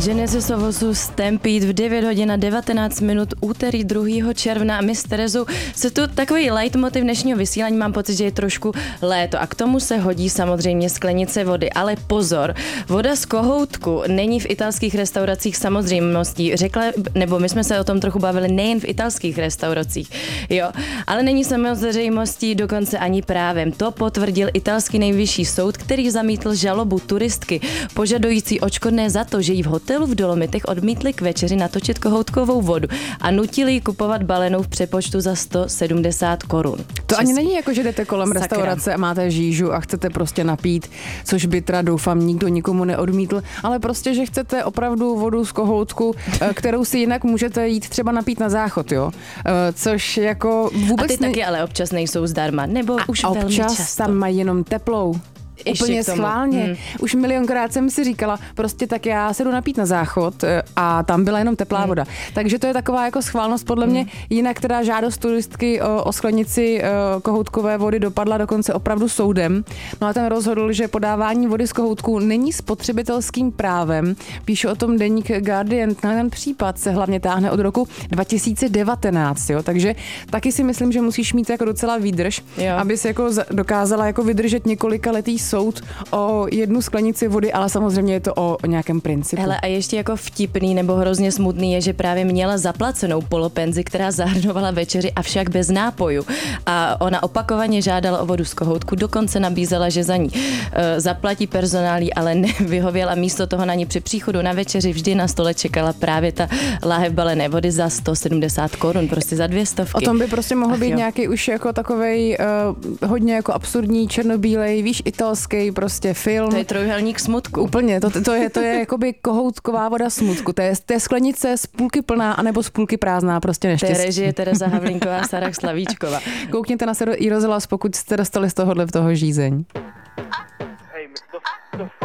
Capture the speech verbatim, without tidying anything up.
Genesis Ovosu Stampede v devět hodin a devatenáct minut úterý druhého června a my s Terezou se tu takový leitmotiv dnešního vysílání, mám pocit, že je trošku léto a k tomu se hodí samozřejmě sklenice vody, ale pozor, voda z kohoutku není v italských restauracích samozřejmostí, řekla, nebo my jsme se o tom trochu bavili nejen v italských restauracích, jo, ale není samozřejmostí dokonce ani právem. To potvrdil italský nejvyšší soud, který zamítl žalobu turistky požadující odškodné za to, že jí v hotelu v Dolomitech odmítli k večeři natočit kohoutkovou vodu a nutili ji kupovat balenou v přepočtu za sto sedmdesát korun. To ani není jako, že jdete kolem Sakra. restaurace a máte žížu a chcete prostě napít, což by teda doufám nikdo nikomu neodmítl, ale prostě, že chcete opravdu vodu z kohoutku, kterou si jinak můžete jít třeba napít na záchod, jo? Což jako vůbec... A ty ne... taky ale občas nejsou zdarma, nebo a už velmi často. často. Tam mají jenom teplou. Úplně schválně. Hmm. Už milionkrát jsem si říkala, prostě tak já se jdu napít na záchod a tam byla jenom teplá hmm. voda. Takže to je taková jako schválnost podle mě. Hmm. Jinak teda žádost turistky o, o sklenici o, kohoutkové vody dopadla dokonce opravdu soudem. No a ten rozhodl, že podávání vody z kohoutku není spotřebitelským právem. Píše o tom deník Guardian. Ten případ se hlavně táhne od roku dva tisíce devatenáct. Jo? Takže taky si myslím, že musíš mít jako docela výdrž, jo. aby si jako dokázala jako vydržet několika letý soud o jednu sklenici vody, ale samozřejmě je to o, o nějakém principu. Hele, a ještě jako vtipný nebo hrozně smutný je, že právě měla zaplacenou polopenzi, která zahrnovala večeři, avšak bez nápoju. A ona opakovaně žádala o vodu z kohoutku, dokonce nabízela, že za ní uh, zaplatí personálí, ale nevyhověla. Místo toho na ní při příchodu na večeři vždy na stole čekala právě ta láhev balené vody za sto sedmdesát korun, prostě za dvě stovky. O tom by prostě mohl Ach, být jo. nějaký už jako takovej uh, hodně jako absurdní černobílej, víš, italský prostě film. To je trojuhelník smutku. Úplně, to, to je, to je jakoby kohoutková voda smutku. To je, to je sklenice z půlky plná, anebo z půlky prázdná, prostě neštěstí. To je režie Tereza Havlínková a Sarah Slavíčková. Koukněte na i rozhlas, pokud jste dostali z tohohle v toho žízeň.